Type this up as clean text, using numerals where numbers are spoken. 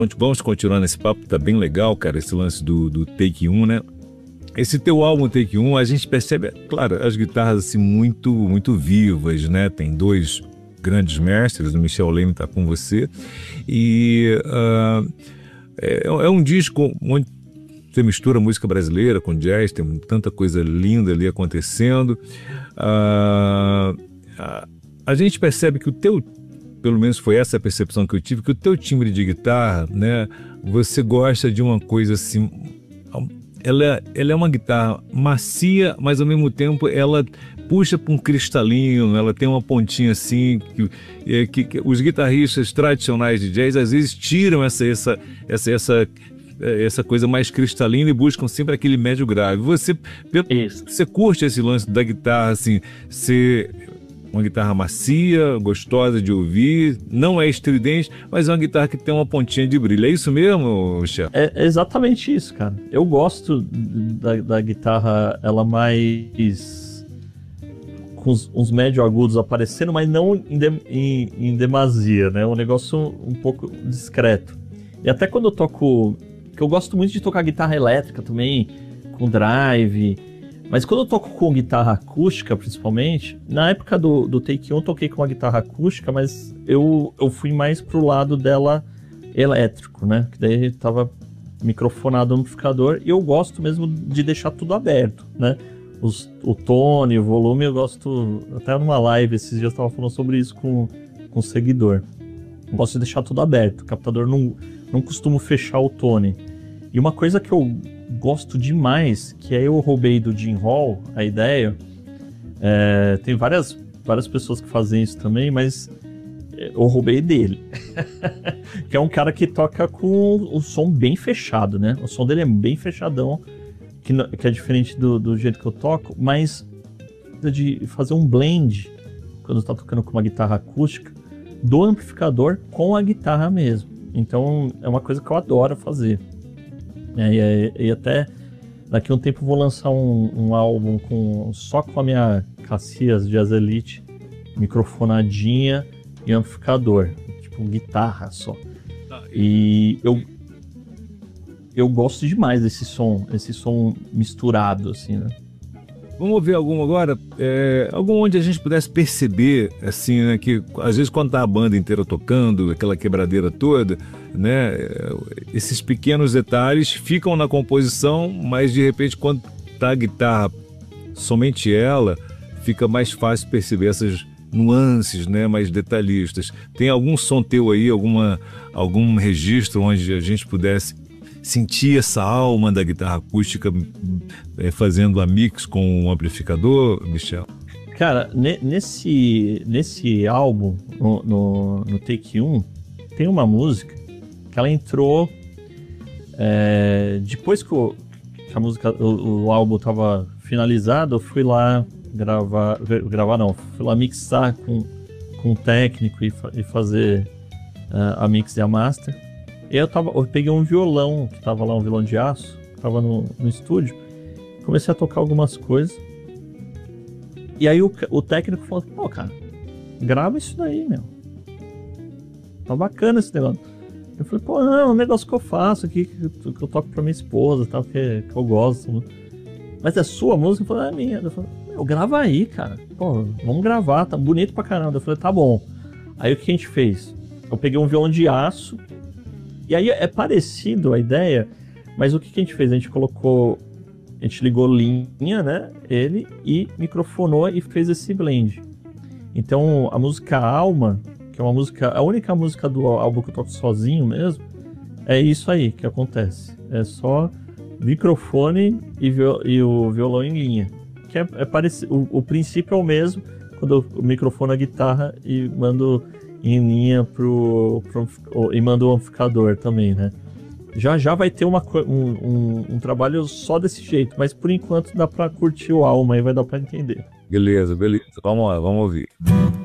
Vamos continuar nesse papo, tá bem legal, cara, esse lance do Take 1, né? Esse teu álbum Take 1, a gente percebe, claro, as guitarras assim muito, muito vivas, né? Tem dois grandes mestres, o Michel Leme tá com você, e é um disco onde você mistura música brasileira com jazz, tem tanta coisa linda ali acontecendo. A gente percebe que o teu, pelo menos foi essa a percepção que eu tive, que o teu timbre de guitarra, né, você gosta de uma coisa assim, ela é uma guitarra macia, mas ao mesmo tempo ela puxa para um cristalino, ela tem uma pontinha assim, que os guitarristas tradicionais de jazz às vezes tiram essa coisa mais cristalina e buscam sempre aquele médio grave. Você curte esse lance da guitarra assim, ser uma guitarra macia, gostosa de ouvir, não é estridente, mas é uma guitarra que tem uma pontinha de brilho. É isso mesmo, Michel? É exatamente isso, cara. Eu gosto da guitarra, ela mais com uns médio agudos aparecendo, mas não em demasia, né? Um negócio um pouco discreto. E até quando eu toco, que eu gosto muito de tocar guitarra elétrica também, com drive. Mas quando eu toco com guitarra acústica, principalmente, na época do Take 1 eu toquei com uma guitarra acústica, mas eu fui mais pro lado dela elétrico, né? Que daí tava microfonado no amplificador, e eu gosto mesmo de deixar tudo aberto, né? O tone, o volume, eu gosto... Até numa live esses dias eu tava falando sobre isso com um seguidor. Eu gosto de deixar tudo aberto, o captador não costumo fechar o tone. E uma coisa que eu gosto demais, que aí eu roubei do Jim Hall a ideia, tem várias pessoas que fazem isso também, mas eu roubei dele. Que é um cara que toca com o som bem fechado, né? O som dele é bem fechadão, que é diferente do jeito que eu toco, mas de fazer um blend, quando tá tocando com uma guitarra acústica, do amplificador com a guitarra mesmo. Então é uma coisa que eu adoro fazer. E até daqui a um tempo eu vou lançar um álbum só com a minha Cassias Jazz Elite microfonadinha e amplificador, tipo guitarra só. E eu gosto demais desse som misturado assim, né? Vamos ouvir algum agora, algum onde a gente pudesse perceber, assim, né, que às vezes quando tá a banda inteira tocando, aquela quebradeira toda, né, esses pequenos detalhes ficam na composição, mas de repente quando tá a guitarra, somente ela, fica mais fácil perceber essas nuances, né, mais detalhistas. Tem algum som teu aí, algum registro onde a gente pudesse sentir essa alma da guitarra acústica fazendo a mix com o amplificador, Michel? Cara, nesse álbum, no Take 1, tem uma música que ela entrou depois que a música, o álbum estava finalizado. Eu fui lá fui lá mixar com um técnico e fazer a mix e a master. E eu peguei um violão, que tava lá, um violão de aço, que tava no estúdio, comecei a tocar algumas coisas, e aí o técnico falou: pô, cara, grava isso daí, meu, tá bacana esse negócio. Eu falei: pô, não, é um negócio que eu faço aqui, que eu toco pra minha esposa, tal, que eu gosto. Mas é sua música? Eu falei: é minha. Eu falei: meu, grava aí, cara, pô, vamos gravar, tá bonito pra caramba. Eu falei: tá bom. Aí o que a gente fez? Eu peguei um violão de aço. E aí é parecido a ideia, mas o que a gente fez? A gente ligou linha, né, ele, e microfonou e fez esse blend. Então a música Alma, que é a única música do álbum que eu toco sozinho mesmo, é isso aí que acontece. É só microfone e o violão em linha. Que é parecido, o princípio é o mesmo, quando eu microfono a guitarra e mando em linha e manda o amplificador também, né? Já vai ter um trabalho só desse jeito, mas por enquanto dá pra curtir o álbum, aí vai dar pra entender. Beleza. Vamos lá, vamos ouvir.